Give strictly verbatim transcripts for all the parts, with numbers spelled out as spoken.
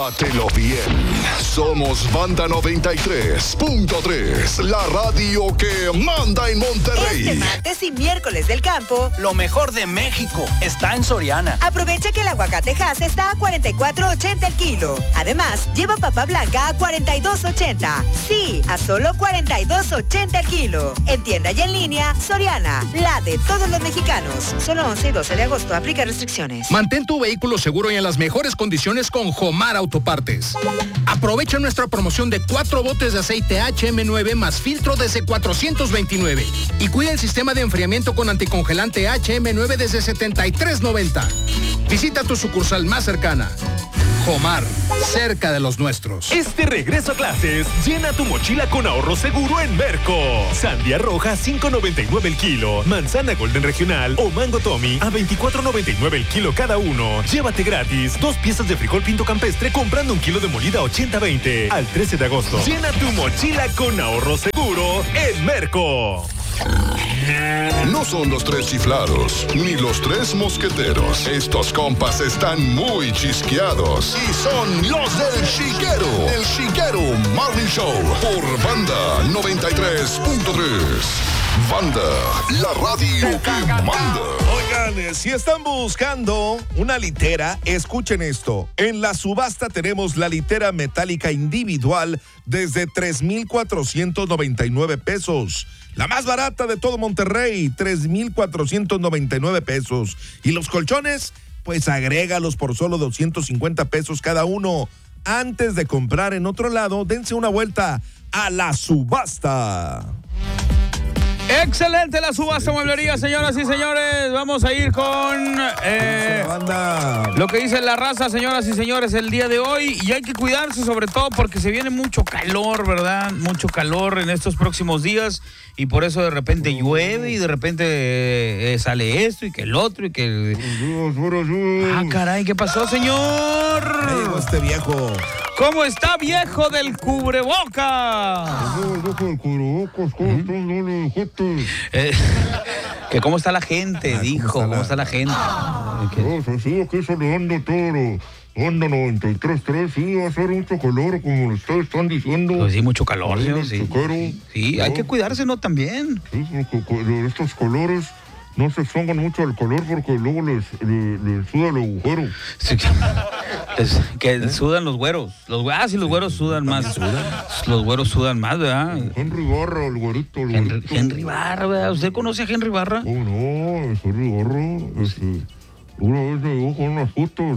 Pásatelo bien. Somos Banda noventa y tres punto tres, la radio que manda en Monterrey. Este martes y miércoles del campo, lo mejor de México está en Soriana. Aprovecha que el aguacate Hass está a cuarenta y cuatro ochenta el kilo. Además, lleva papa blanca a cuarenta y dos ochenta. Sí, a solo cuarenta y dos ochenta el kilo. En tienda y en línea, Soriana, la de todos los mexicanos. Solo once y doce de agosto, aplica restricciones. Mantén tu vehículo seguro y en las mejores condiciones con Jomar Autopartes. Aprovecha nuestra promoción de cuatro botes de aceite H M nueve más filtro desde cuatrocientos veintinueve. Y cuida el sistema de enfriamiento con anticongelante H M nueve desde setenta y tres noventa. Visita tu sucursal más cercana. Jomar, cerca de los nuestros. Este regreso a clases, llena tu mochila con ahorro seguro en Merco. Sandía roja, cinco noventa y nueve el kilo. Manzana Golden Regional o Mango Tommy a veinticuatro noventa y nueve el kilo cada uno. Llévate gratis dos piezas de frijol pinto campestre comprando un kilo de molida ochenta veinte. Al trece de agosto. Llena tu mochila con ahorro seguro en Merco. No son los tres chiflados, ni los tres mosqueteros. Estos compas están muy chisqueados y son los del Chiquero. El Chiquero Morning Show por Banda noventa y tres punto tres. Banda, la radio que manda. Oigan, si están buscando una litera, escuchen esto. En la subasta tenemos la litera metálica individual desde tres mil cuatrocientos noventa y nueve pesos. La más barata de todo Monterrey, tres mil cuatrocientos noventa y nueve pesos. Y los colchones, pues agrégalos por solo doscientos cincuenta pesos cada uno. Antes de comprar en otro lado, dense una vuelta a la subasta. Excelente la subasta mueblería, señoras y señores. Vamos a ir con eh, lo que dice la raza, señoras y señores, el día de hoy. Y hay que cuidarse sobre todo porque se viene mucho calor, ¿verdad? Mucho calor en estos próximos días. Y por eso de repente llueve y de repente eh, sale esto y que el otro y que... El... Ah, caray, ¿qué pasó, señor? Ahí llegó este viejo. ¿Cómo está, viejo del cubreboca? Eh, que cómo está la gente, ah, dijo, ¿cómo está la, ¿cómo está la gente? No, sí, aquí saludando todo. Onda noventa y tres punto tres, sí, va a ser mucho calor, como ustedes están diciendo. Pues sí, mucho calor, sí. Sí, sí, sí, hay que cuidarse, ¿no? También. Sí, porque estos colores no se expongan mucho al calor porque luego les, les, les sudan los agujeros. Sí, les, que ¿Eh? sudan los güeros. Los, ah, sí, los güeros sudan más. ¿Sudan? Los güeros sudan más, ¿verdad? Henry Barra, el güerito. El Henry, güerito. Henry Barra, ¿verdad? ¿Usted conoce a Henry Barra? Oh, no, Henry Barra, este... Una vez me llevó con unas fotos.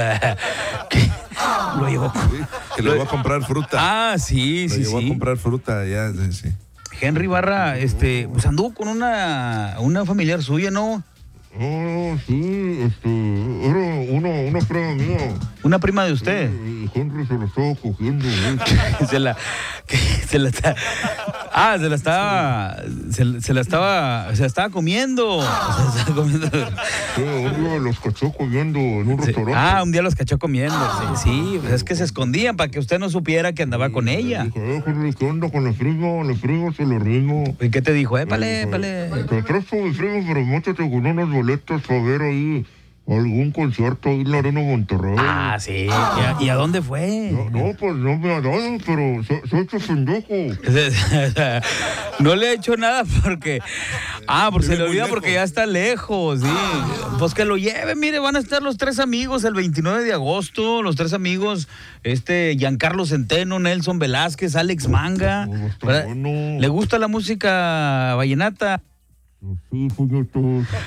Lo llevó. Sí, que le voy a comprar fruta. Ah, sí, lo sí, llevó sí. a comprar fruta, ya, sí, sí. Henry Barra, este, pues anduvo con una, una familiar suya, ¿no? Ah, sí, este, era una, una prima mía. ¿Una prima de usted? Sí, Henry se la estaba cogiendo. ¿eh? se la, que se la está, ah, se la estaba, se, se la estaba, se la estaba comiendo. Se la estaba comiendo. Sí, un día los cachó comiendo en un sí. restaurante. Ah, un día los cachó comiendo, sí, sí, pues es que se escondían para que usted no supiera que andaba con ella. Dije, eh, Henry, ¿qué onda con la prima? La prima se lo ritmo. ¿Y qué te dijo? Épale, épale. Te presto mi prima, pero móchate con unas boletas para ver ahí algún concierto ahí en la Arena Monterrey. Ah, sí. ¿Y a, ¿y a dónde fue? No, no, pues no me ha dado, pero se, se ha hecho pendejo. No le ha hecho nada porque... Ah, porque se le olvida porque ya está lejos, sí. Pues que lo lleve, mire, van a estar los tres amigos el veintinueve de agosto, los tres amigos, este, Giancarlo Centeno, Nelson Velázquez, Alex Manga. Bueno. ¿Le gusta la música vallenata? Sí, puñetos.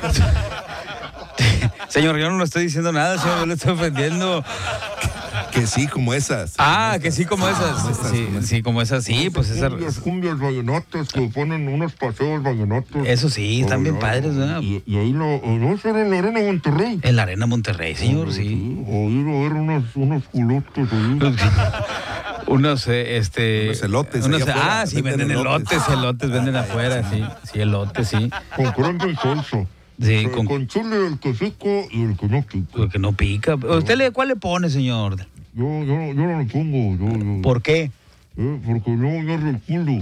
Señor, yo no le estoy diciendo nada, señor, yo le estoy ofendiendo. Que sí, como esas. Ah, como que sí, como esas. Como estas, sí, como sí, como esas, sí, pues esas. Cumbias, cumbias vallenatas que ponen unos paseos vallenatos. Eso sí, están oh, bien no, padres, ¿verdad? Y, y ahí lo, no, eso era en la Arena Monterrey. En la Arena Monterrey, señor, oh, sí. sí. O ir a ver unos, unos culotes ahí. Unos, eh, este... Unos elotes. Unos, ah, sí, venden, venden elotes, elotes, elotes venden afuera, sí. Sí, elotes, sí. Con crema y salsa. Sí, eh, con... con chile, el que pica y el que no pica. El que no pica. ¿Usted le, cuál le pone, señor? Yo, yo, yo no lo pongo. Yo, yo. ¿Por qué? Eh, porque no agarra el culo.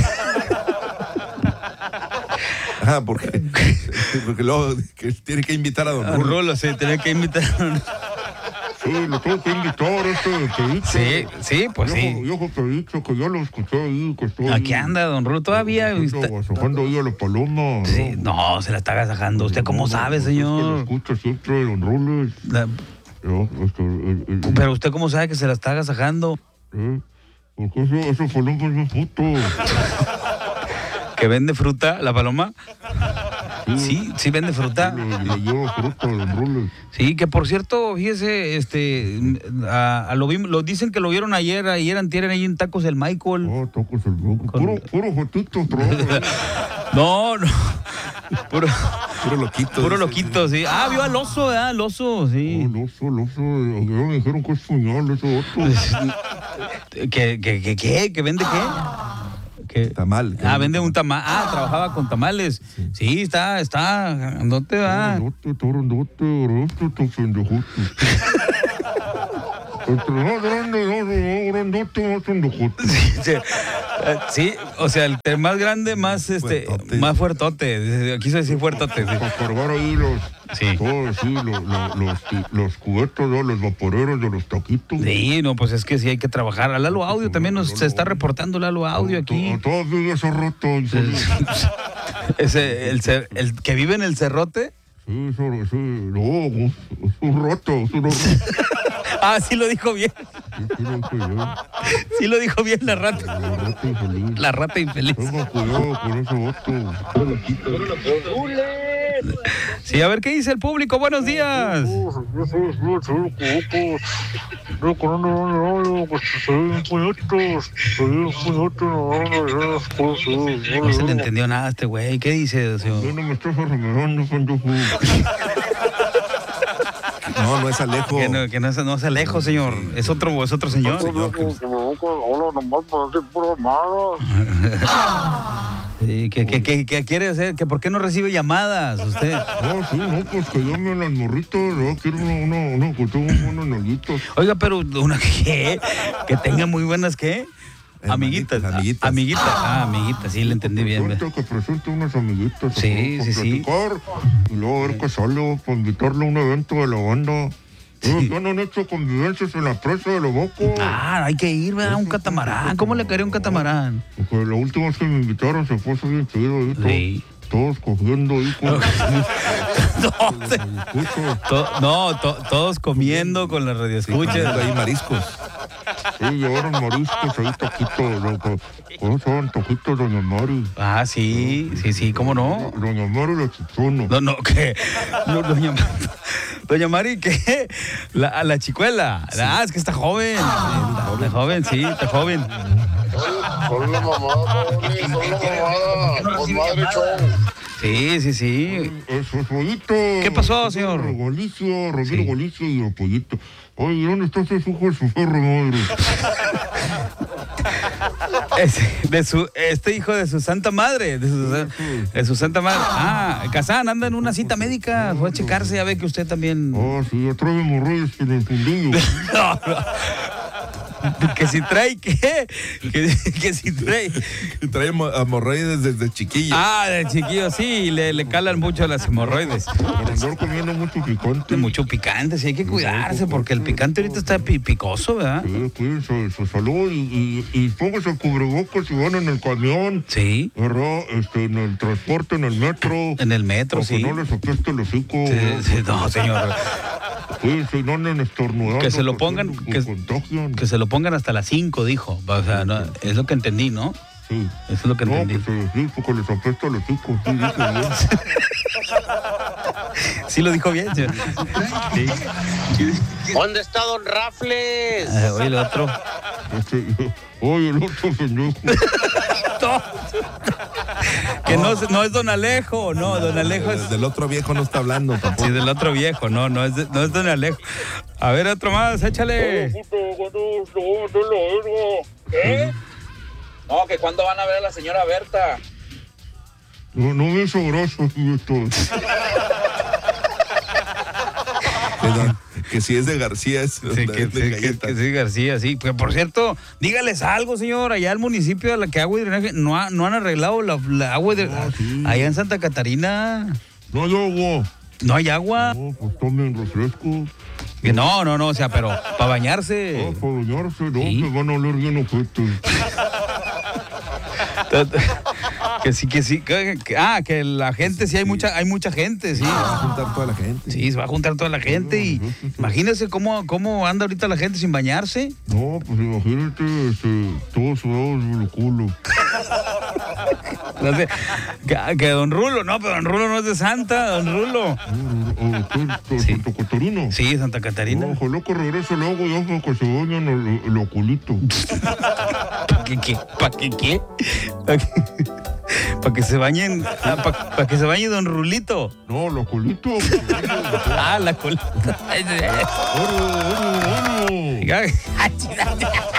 Ah, porque, porque luego que tiene que invitar a Don Rulo. Rulo, sí, tiene que invitar a Don Sí, lo tengo que invitar este Pedito. Sí, sí, pues viejo, sí. Viejo Pedito, que ya lo escuché ahí, que estoy... Aquí anda, don Rulo, todavía. Está agasajando ahí a la paloma. Sí, no, se la está agasajando. ¿Usted cómo sabe, pues es que lo señor? escucha siempre, don Rules. La- Ya, este, el- el- Pero usted cómo sabe que se la está agasajando. ¿Eh? Porque ese, ese paloma es un puto. ¿Que vende fruta, la paloma? Sí, sí vende fruta. Le, le lleva fruta, don Rules. Sí, que por cierto, fíjese, este, a, a lo, vim- lo dicen que lo vieron ayer, ayer antier ahí en Tacos el Michael. Ah, tacos el loco. Con- Puro, puro jotito, trabaja. No, no, puro, Puro loquito. puro dice. loquito, sí. Ah, vio al oso, ¿verdad? Al oso, sí. Oh, el oso, el oso. Ya me dijeron que es puñal ese otro. ¿Que, que, que, qué? ¿Que vende qué? ¿Qué? Tamal. Ah, vende un tamal. Ah, trabajaba con tamales. Sí, está, está, ¿dónde va? Grandote, está grandote, grandote, está pendejote. Entre más grande, más grandote, más pendejote. Sí, eh, sí, o sea, el el más grande, más este, Fuertote. más fuertote. Quiso decir fuertote. Sí. Para cargar ahí los, Sí. todo, sí, lo- lo- los, los cubetos, ¿no? Los vaporeros de los taquitos. Sí, no, pues es que sí hay que trabajar. A Lalo Audio también nos se está reportando Lalo Audio aquí. Todavía ese rato. infeliz. Ese, el, cer- el que vive en el cerrote. Sí, eso, sí, no, es un rato, es un rato. Ah, sí lo dijo bien. Sí, sí, lo dije yo. Sí lo dijo bien la rata. El rato infeliz. La rata infeliz. Tenga cuidado con ese vato. Sí, a ver qué dice el público. Buenos días. Yo soy yo soy cocos. Yo con un pues soy un puñeto, soy un puñeto, no, No se le entendió nada a este güey. ¿Qué dice, Yo señor? no me estás arreglando, pendejo. No, no es Alejo. Que no, que no, es- no es Alejo, señor. Es otro, es otro señor. Hola, nomás para decir puro malo. Sí, ¿qué, qué, qué- qué quiere hacer? ¿Que ¿Por qué no recibe llamadas usted? No, sí, no, pues que llamen las morritas, ¿no? Quiero una, una, una, que tenga buenas nalguitas. Oiga, pero una que, que tenga muy buenas, ¿qué? Amiguitas. Amiguitas, amiguitas. Amiguitas. Ah, amiguitas, sí, le entendí bien. ve. Presente, que presente unas amiguitas. Sí, para sí, sí. platicar, y luego a ver qué sale, para invitarle a un evento de la banda. Ellos ya no han hecho convivencias en la presa de Loboco. Ah, hay que ir, ¿verdad? Un catamarán. ¿Cómo le caería un catamarán? Porque la última vez que me invitaron se puso bien chido ahí. todo- Sí. Todos cogiendo ahí. Con... No, se- Escucho. to- no, to- todos comiendo con las radioescuchas. Ahí mariscos. Sí, llevaron mariscos ahí, taquitos. loco. ¿Cómo se llaman taquitos, doña Mari? Ah, sí, sí, sí, ¿cómo no? Doña Mari la chichona. No, no, que no, doña, doña Mari, ¿qué? La, a la chicuela. Ah, es que está joven. Está, está joven, sí, está joven. Son la mamada, Poli, son la mamada. Con madre show. Sí, sí, sí. Eso es pollito. ¿Qué pasó, señor? Galicia, Ramiro Sí. Galicia y el pollito. Oye, ¿dónde está ese hijo de su perra madre? Ese, de su, este hijo de su santa madre, de su, de su santa madre. Ah, Kazán anda en una cita médica, fue a checarse, ya ve que usted también. Ah, sí, ya trae hemorroides en el fundillo. No, no. Que si trae, ¿qué? Que, que si trae. Trae hemorroides desde chiquillo. Ah, de chiquillo, sí, le, le calan mucho las hemorroides. Por andar comiendo mucho picante. Mucho picante, sí, hay que cuidarse, porque el picante ahorita está pi- picoso, ¿verdad? Sí, cuídense de su salud y, y, y pónganse cubrebocas si van en el camión, Sí, ¿verdad? Este, en el transporte, en el metro. en el metro, Para que sí. no les apeste el hocico. Sí, sí, no, señor. Cuídense y no anden estornudando. Que se lo porque pongan, se que, contagian. que se lo pongan hasta las cinco, dijo. O sea, no, es lo que entendí, ¿no? Sí. Eso es lo que No, entendí. que se sí, porque les apesta el hocico. Sí, dije bien. Sí lo dijo bien, señor. Sí. ¿Dónde está don Rafles? Ah, oye, el otro. Este, oye, el otro pendejo. No. Que no, es- no es don Alejo, no, don Alejo es... Del otro viejo no está hablando tampoco. Sí, del otro viejo, no, no es, de- no es don Alejo. A ver, otro más, échale. ¿Eh? No, que cuándo van a ver a la señora Berta. No, no me hizo gracia esto. Perdón, que si es de García es Sí, de, que, de sí, que- galletas. que sí, García, sí. Pues, por cierto, dígales algo, señor. Allá el municipio de la que agua y drenaje no, ha- no han arreglado la, la agua y drenaje. Ah, sí. Allá en Santa Catarina No hay agua. no hay agua. No, pues tomen refresco. No, no, no, o sea, pero para bañarse. Ah, para bañarse, no, ¿Sí? me van a oler bien ojetes. Que sí, que sí. Que, que, ah, que la gente, sí, hay mucha, hay mucha gente, sí. Se va a juntar toda la gente. Sí, se va a juntar toda la gente y imagínense cómo, cómo anda ahorita la gente sin bañarse. No, pues imagínate, este, todos sudados del culo. No sé, que, que don Rulo, no, pero don Rulo no es de Santa, don Rulo. Sí. ¿Santa Catarina? Sí, Santa Catarina. No, ojalá que regrese el agua ya para que se bañen el, el oculito. ¿Para qué qué? ¿Para qué qué? ¿Para qué? Para que se bañen, para pa que se bañe don Rulito. No, el oculito. Ah, la colita. ¡Oro, oro, oro!